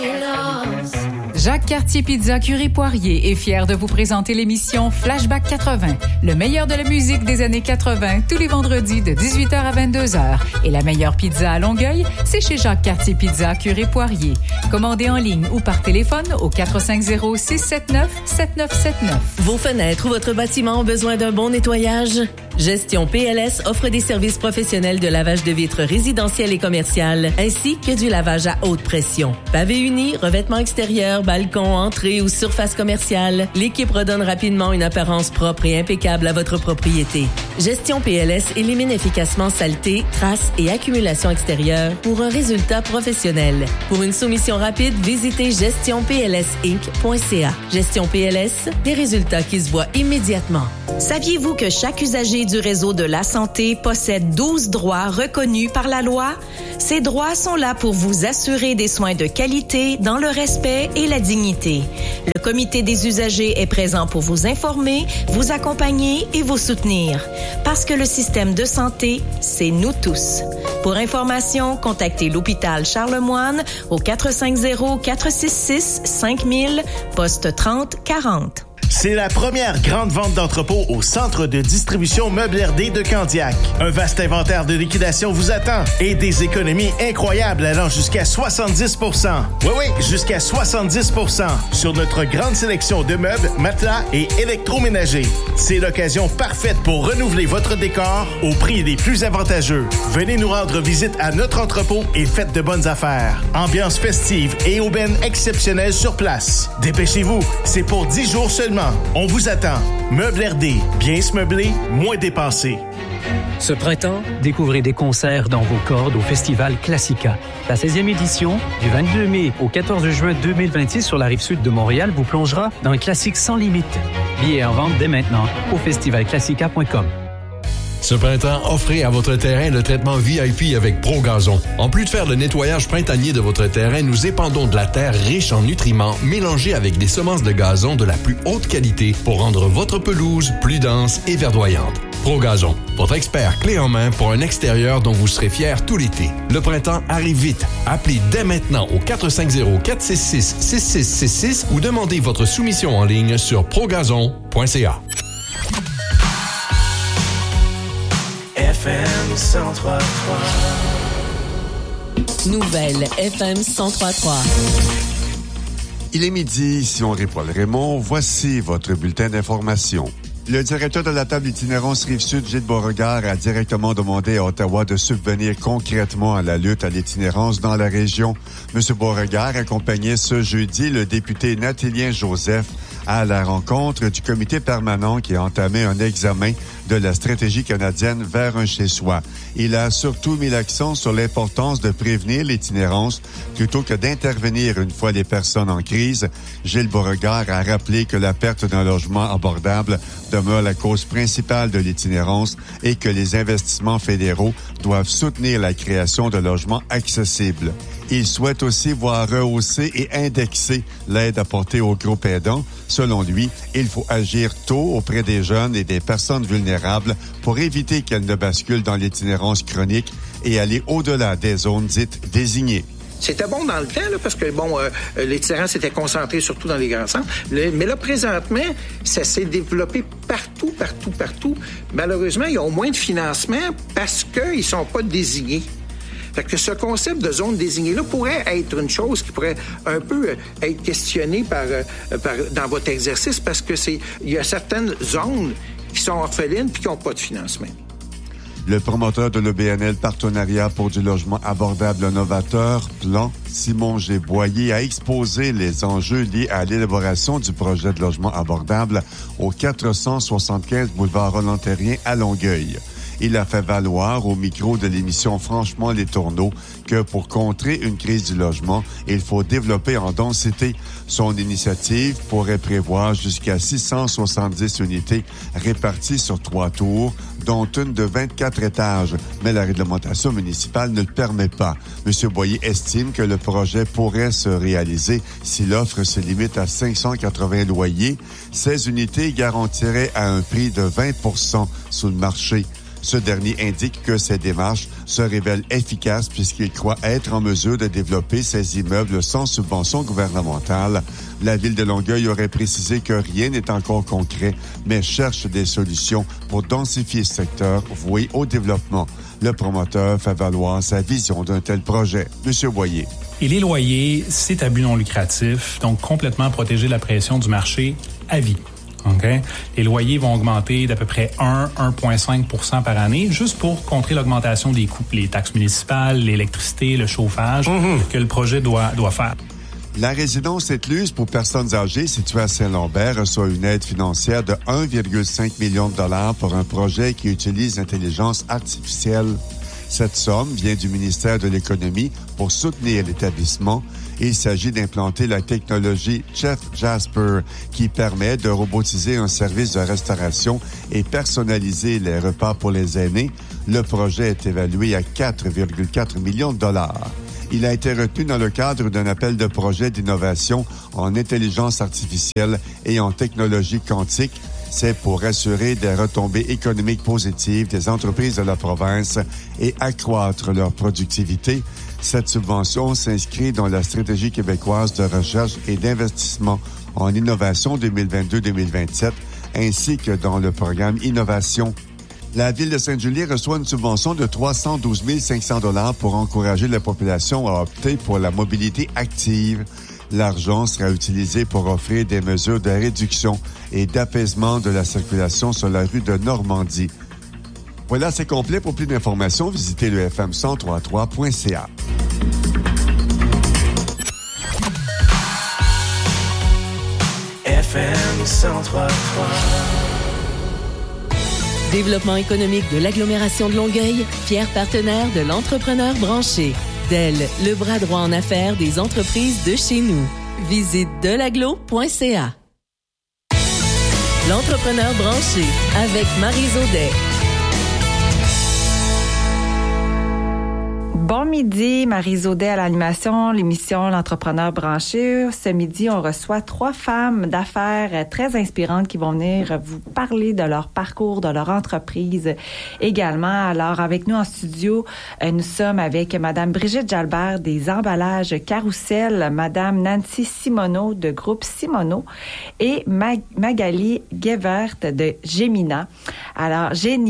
Jacques Cartier Pizza Curé Poirier est fier de vous présenter l'émission Flashback 80, le meilleur de la musique des années 80, tous les vendredis de 18h à 22h. Et la meilleure pizza à Longueuil, c'est chez Jacques Cartier Pizza Curé Poirier. Commandez en ligne ou par téléphone au 450-679-7979. Vos fenêtres ou votre bâtiment ont besoin d'un bon nettoyage? Gestion PLS offre des services professionnels de lavage de vitres résidentielles et commerciales, ainsi que du lavage à haute pression. Pavé uni, revêtement extérieur, balcon, entrée ou surface commerciale, l'équipe redonne rapidement une apparence propre et impeccable à votre propriété. Gestion PLS élimine efficacement saleté, traces et accumulation extérieure pour un résultat professionnel. Pour une soumission rapide, visitez gestionplsinc.ca. Gestion PLS, des résultats qui se voient immédiatement. Saviez-vous que chaque usager du réseau de la santé possède 12 droits reconnus par la loi? Ces droits sont là pour vous assurer des soins de qualité dans le respect et la dignité. Le comité des usagers est présent pour vous informer, vous accompagner et vous soutenir. Parce que le système de santé, c'est nous tous. Pour information, contactez l'hôpital Charlemagne au 450-466-5000, poste 3040. C'est la première grande vente d'entrepôt au centre de distribution Meubles RD de Candiac. Un vaste inventaire de liquidation vous attend et des économies incroyables allant jusqu'à 70%. Oui, jusqu'à 70% sur notre grande sélection de meubles, matelas et électroménagers. C'est l'occasion parfaite pour renouveler votre décor au prix des plus avantageux. Venez nous rendre visite à notre entrepôt et faites de bonnes affaires. Ambiance festive et aubaine exceptionnelle sur place. Dépêchez-vous, c'est pour 10 jours seulement. On vous attend. Meubles RD, bien se meubler, moins dépenser. Ce printemps, découvrez des concerts dans vos cordes au Festival Classica. La 16e édition, du 22 mai au 14 juin 2026 sur la rive-sud de Montréal, vous plongera dans un classique sans limite. Billets en vente dès maintenant au festivalclassica.com. Ce printemps, offrez à votre terrain le traitement VIP avec ProGazon. En plus de faire le nettoyage printanier de votre terrain, nous épandons de la terre riche en nutriments mélangés avec des semences de gazon de la plus haute qualité pour rendre votre pelouse plus dense et verdoyante. ProGazon, votre expert clé en main pour un extérieur dont vous serez fiers tout l'été. Le printemps arrive vite. Appelez dès maintenant au 450-466-6666 ou demandez votre soumission en ligne sur progazon.ca. FM 103.3. Nouvelle FM 103.3. Il est midi, ici Henri-Paul Raymond. Voici votre bulletin d'information. Le directeur de la table itinérance Rive-Sud, Gilles Beauregard, a directement demandé à Ottawa de subvenir concrètement à la lutte à l'itinérance dans la région. M. Beauregard accompagnait ce jeudi le député Nathilien Joseph à la rencontre du comité permanent qui a entamé un examen de la stratégie canadienne vers un chez-soi. Il a surtout mis l'accent sur l'importance de prévenir l'itinérance plutôt que d'intervenir une fois les personnes en crise. Gilles Beauregard a rappelé que la perte d'un logement abordable demeure la cause principale de l'itinérance et que les investissements fédéraux doivent soutenir la création de logements accessibles. Il souhaite aussi voir rehausser et indexer l'aide apportée aux groupes aidants. Selon lui, il faut agir tôt auprès des jeunes et des personnes vulnérables pour éviter qu'elles ne basculent dans l'itinérance chronique et aller au-delà des zones dites désignées. C'était bon dans le temps, là, parce que, l'itinérance était concentrée surtout dans les grands centres. Mais là, présentement, ça s'est développé partout. Malheureusement, ils ont moins de financement parce qu'ils sont pas désignés. Fait que ce concept de zone désignée-là pourrait être une chose qui pourrait un peu être questionnée dans votre exercice parce que il y a certaines zones qui sont orphelines puis qui n'ont pas de financement. Le promoteur de l'EBNL Partenariat pour du logement abordable novateur, Plan, Simon G. Boyer, a exposé les enjeux liés à l'élaboration du projet de logement abordable au 475 boulevard Roland-Terrien à Longueuil. Il a fait valoir au micro de l'émission Franchement les Tourneaux que pour contrer une crise du logement, il faut développer en densité. Son initiative pourrait prévoir jusqu'à 670 unités réparties sur 3 tours, dont une de 24 étages. Mais la réglementation municipale ne le permet pas. M. Boyer estime que le projet pourrait se réaliser si l'offre se limite à 580 loyers. Ces unités garantiraient à un prix de 20% sous le marché. Ce dernier indique que ces démarches se révèlent efficaces puisqu'il croit être en mesure de développer ces immeubles sans subvention gouvernementale. La Ville de Longueuil aurait précisé que rien n'est encore concret, mais cherche des solutions pour densifier ce secteur voué au développement. Le promoteur fait valoir sa vision d'un tel projet. Monsieur Boyer. Et les loyers, c'est à but non lucratif, donc complètement protégé de la pression du marché à vie. Okay? Les loyers vont augmenter d'à peu près 1,5% par année, juste pour contrer l'augmentation des coûts, les taxes municipales, l'électricité, le chauffage que le projet doit faire. La résidence écluse pour personnes âgées située à Saint-Lambert reçoit une aide financière de 1,5 million de dollars pour un projet qui utilise l'intelligence artificielle. Cette somme vient du ministère de l'Économie pour soutenir l'établissement. Il s'agit d'implanter la technologie Chef Jasper qui permet de robotiser un service de restauration et personnaliser les repas pour les aînés. Le projet est évalué à 4,4 millions de dollars. Il a été retenu dans le cadre d'un appel de projet d'innovation en intelligence artificielle et en technologie quantique. C'est pour assurer des retombées économiques positives des entreprises de la province et accroître leur productivité. Cette subvention s'inscrit dans la stratégie québécoise de recherche et d'investissement en innovation 2022-2027, ainsi que dans le programme Innovation. La Ville de Sainte-Julie reçoit une subvention de 312 500 $ pour encourager la population à opter pour la mobilité active. L'argent sera utilisé pour offrir des mesures de réduction et d'apaisement de la circulation sur la rue de Normandie. Voilà, c'est complet. Pour plus d'informations, visitez le fm1033.ca. FM 1033. Développement économique de l'agglomération de Longueuil, fier partenaire de l'entrepreneur branché. Dell, le bras droit en affaires des entreprises de chez nous. Visite delaglo.ca. L'entrepreneur branché avec Maryse Audet. Bon midi, Maryse Audet à l'animation, l'émission L'entrepreneur branché. Ce midi, on reçoit 3 femmes d'affaires très inspirantes qui vont venir vous parler de leur parcours, de leur entreprise également. Alors, avec nous en studio, nous sommes avec Madame Brigitte Jalbert des emballages Carousel, Madame Nancy Simoneau de groupe Simoneau et Magali Guevert de Génima. Alors,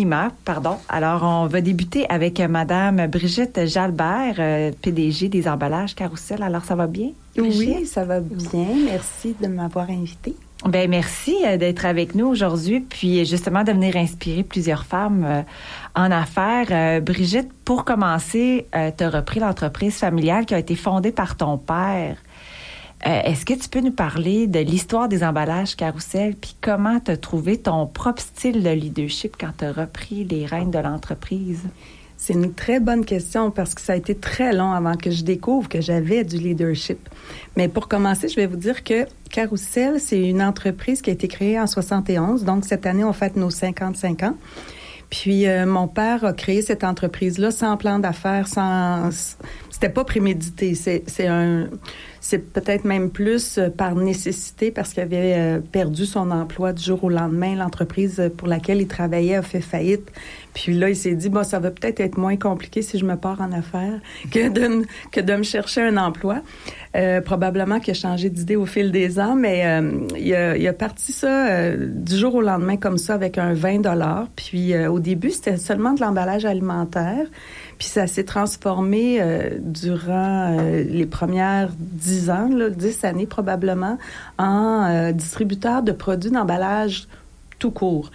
on va débuter avec Madame Brigitte Jalbert, PDG des emballages Carousel. Alors, ça va bien, Brigitte? Oui, ça va bien. Merci de m'avoir invitée. Ben merci d'être avec nous aujourd'hui, puis justement de venir inspirer plusieurs femmes en affaires. Brigitte, pour commencer, tu as repris l'entreprise familiale qui a été fondée par ton père. Est-ce que tu peux nous parler de l'histoire des emballages Carousel, puis comment tu as trouvé ton propre style de leadership quand tu as repris les rênes de l'entreprise? C'est une très bonne question parce que ça a été très long avant que je découvre que j'avais du leadership. Mais pour commencer, je vais vous dire que Carousel, c'est une entreprise qui a été créée en 71. Donc, cette année, on fête nos 55 ans. Puis, mon père a créé cette entreprise-là sans plan d'affaires, c'était pas prémédité. C'est peut-être même plus par nécessité parce qu'il avait perdu son emploi du jour au lendemain. L'entreprise pour laquelle il travaillait a fait faillite. Puis là, il s'est dit, ça va peut-être être moins compliqué si je me pars en affaires que de me chercher un emploi. Probablement qu'il a changé d'idée au fil des ans, mais il a parti ça du jour au lendemain comme ça avec un 20 $. Puis au début, c'était seulement de l'emballage alimentaire. Puis ça s'est transformé durant les premières 10 années probablement, en distributeur de produits d'emballage tout court.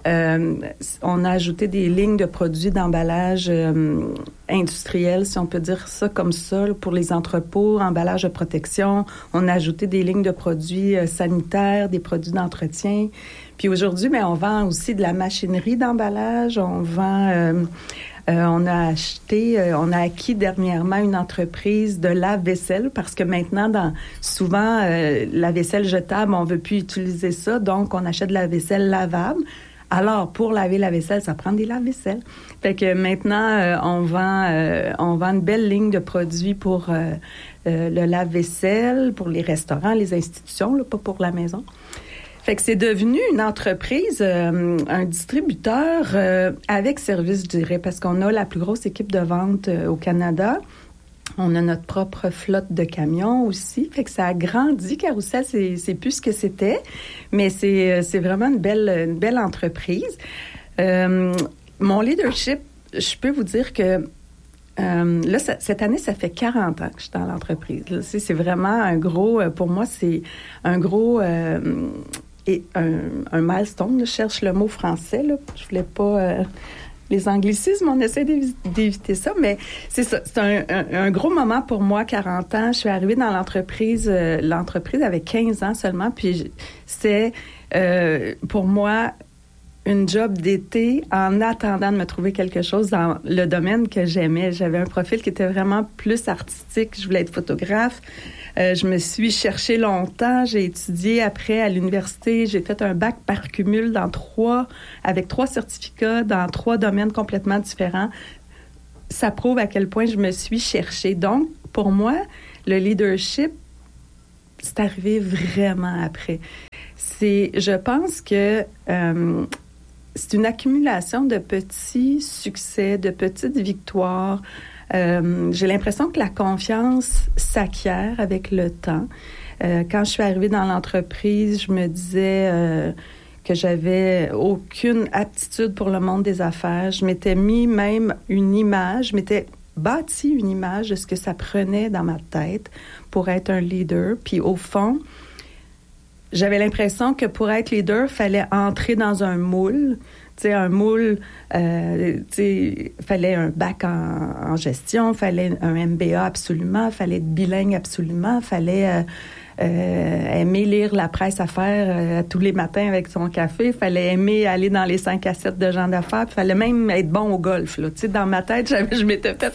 On a ajouté des lignes de produits d'emballage industriel, si on peut dire ça comme ça, pour les entrepôts, emballage de protection. On a ajouté des lignes de produits sanitaires, des produits d'entretien. Puis aujourd'hui, on vend aussi de la machinerie d'emballage. On a acquis dernièrement une entreprise de lave-vaisselle parce que maintenant, souvent, la vaisselle jetable, on veut plus utiliser ça, donc on achète de la vaisselle lavable. Alors, pour laver la vaisselle, ça prend des lave-vaisselle. Fait que maintenant, on vend une belle ligne de produits pour le lave-vaisselle, pour les restaurants, les institutions, là, pas pour la maison. Fait que c'est devenu une entreprise, un distributeur avec service, je dirais, parce qu'on a la plus grosse équipe de vente au Canada. On a notre propre flotte de camions aussi. Fait que ça a grandi. Carousel, c'est plus ce que c'était, mais c'est vraiment une belle entreprise. Mon leadership, je peux vous dire que là, cette année, ça fait 40 ans que je suis dans l'entreprise. Là, c'est vraiment un gros... Pour moi, c'est un gros... et un milestone. Là, je cherche le mot français. Là. Je voulais pas... les anglicismes, on essaie d'éviter ça, mais c'est ça. C'est un gros moment pour moi, 40 ans. Je suis arrivée dans l'entreprise avec 15 ans seulement, puis c'est pour moi une job d'été en attendant de me trouver quelque chose dans le domaine que j'aimais. J'avais un profil qui était vraiment plus artistique. Je voulais être photographe. Je me suis cherchée longtemps. J'ai étudié après à l'université. J'ai fait un bac par cumul avec 3 certificats dans 3 domaines complètement différents. Ça prouve à quel point je me suis cherchée. Donc, pour moi, le leadership, c'est arrivé vraiment après. Je pense que c'est une accumulation de petits succès, de petites victoires. J'ai l'impression que la confiance s'acquiert avec le temps. Quand je suis arrivée dans l'entreprise, je me disais que j'avais aucune aptitude pour le monde des affaires. Je m'étais mis même une image, je m'étais bâti une image de ce que ça prenait dans ma tête pour être un leader. Puis au fond, j'avais l'impression que pour être leader, il fallait entrer dans un moule. Tu sais, un moule, fallait un bac en gestion, fallait un MBA absolument, fallait être bilingue absolument, fallait aimer lire la presse affaires tous les matins avec son café, fallait aimer aller dans les 5 à 7 de gens d'affaires, puis fallait même être bon au golf. Là. Tu sais, dans ma tête, je m'étais fait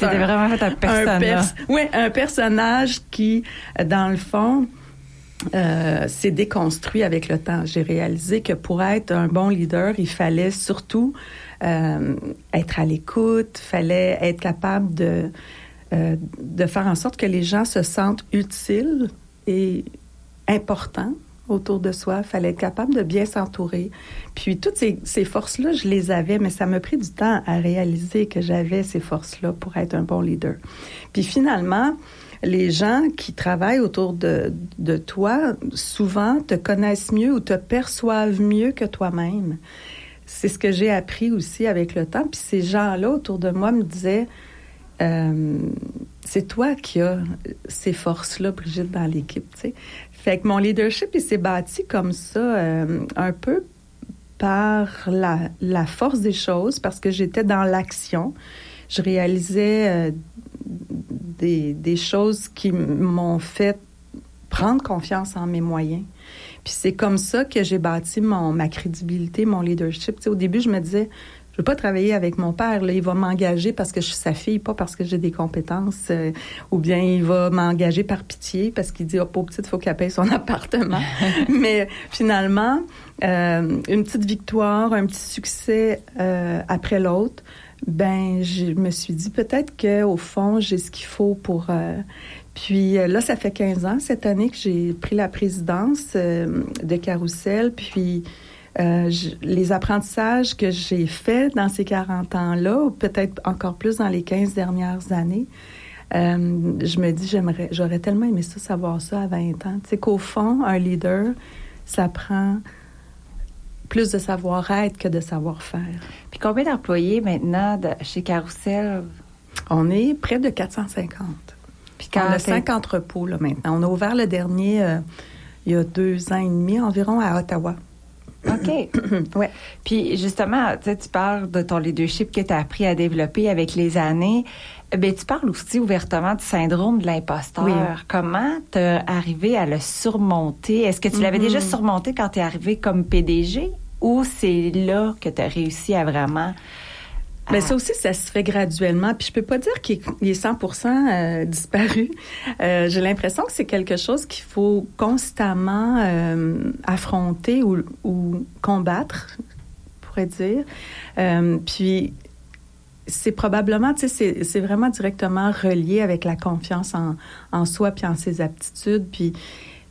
un personnage qui, dans le fond... s'est déconstruit avec le temps. J'ai réalisé que pour être un bon leader, il fallait surtout être à l'écoute, fallait être capable de faire en sorte que les gens se sentent utiles et importants autour de soi. Il fallait être capable de bien s'entourer. Puis toutes ces forces-là, je les avais, mais ça m'a pris du temps à réaliser que j'avais ces forces-là pour être un bon leader. Puis finalement, les gens qui travaillent autour de toi, souvent, te connaissent mieux ou te perçoivent mieux que toi-même. C'est ce que j'ai appris aussi avec le temps. Puis ces gens-là autour de moi me disaient, c'est toi qui as ces forces-là, Brigitte, dans l'équipe, tu sais. Fait que mon leadership, il s'est bâti comme ça, un peu par la force des choses, parce que j'étais dans l'action. Je réalisais... des choses qui m'ont fait prendre confiance en mes moyens. Puis c'est comme ça que j'ai bâti ma crédibilité, mon leadership. Tu sais, au début, je me disais, je veux pas travailler avec mon père. Là, il va m'engager parce que je suis sa fille, pas parce que j'ai des compétences. Ou bien il va m'engager par pitié parce qu'il dit, oh, pauvre petite, il faut qu'elle paye son appartement. Mais finalement, une petite victoire, un petit succès après l'autre, ben je me suis dit peut-être qu'au fond, j'ai ce qu'il faut pour... Puis là, ça fait 15 ans, cette année, que j'ai pris la présidence de Carousel. Puis les apprentissages que j'ai faits dans ces 40 ans-là, ou peut-être encore plus dans les 15 dernières années, je me dis, j'aurais tellement aimé ça, savoir ça à 20 ans. Tu sais qu'au fond, un leader, ça prend... plus de savoir-être que de savoir-faire. Puis combien d'employés maintenant chez Carousel? On est près de 450. Puis on a 5 entrepôts là, maintenant. On a ouvert le dernier il y a 2 ans et demi environ à Ottawa. OK. Ouais. Puis justement, tu parles de ton leadership que tu as appris à développer avec les années. Bien, tu parles aussi ouvertement du syndrome de l'imposteur. Oui. Comment t'es arrivé à le surmonter? Est-ce que tu l'avais déjà surmonté quand tu es arrivé comme PDG ou c'est là que tu as réussi à vraiment... Bien, ça aussi, ça se fait graduellement. Puis je peux pas dire qu'il est 100% disparu. J'ai l'impression que c'est quelque chose qu'il faut constamment affronter ou combattre, je pourrais dire. Puis c'est probablement, tu sais, c'est vraiment directement relié avec la confiance en soi puis en ses aptitudes. Puis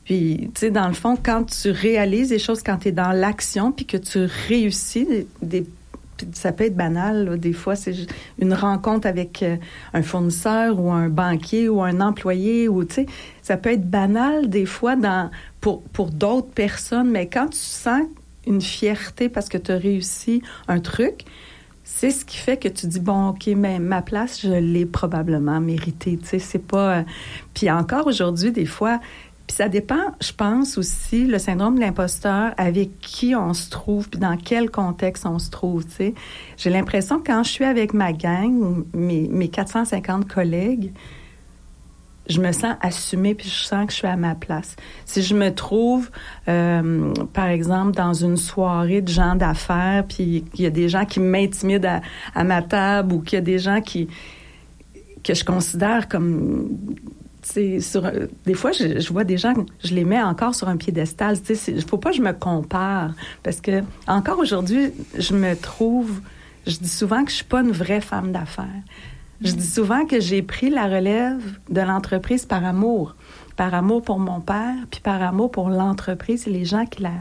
Puis, tu sais, dans le fond, quand tu réalises des choses, quand tu es dans l'action, puis que tu réussis ça peut être banal, là. Des fois, c'est une rencontre avec un fournisseur ou un banquier ou un employé, ou tu sais, ça peut être banal des fois pour d'autres personnes, mais quand tu sens une fierté parce que tu as réussi un truc, c'est ce qui fait que tu dis, bon, OK, mais ma place, je l'ai probablement méritée, tu sais, c'est pas... Puis encore aujourd'hui, des fois... Puis ça dépend, je pense aussi, le syndrome de l'imposteur, avec qui on se trouve, puis dans quel contexte on se trouve, tu sais. J'ai l'impression que quand je suis avec ma gang, mes 450 collègues, je me sens assumée, puis je sens que je suis à ma place. Si je me trouve, par exemple, dans une soirée de gens d'affaires, puis il y a des gens qui m'intimident à ma table, ou qu'il y a des gens que je considère comme... des fois, je vois des gens, je les mets encore sur un piédestal. Il ne faut pas que je me compare. Parce que, encore aujourd'hui, je dis souvent que je ne suis pas une vraie femme d'affaires. Je dis souvent que j'ai pris la relève de l'entreprise par amour. Par amour pour mon père, puis par amour pour l'entreprise et les gens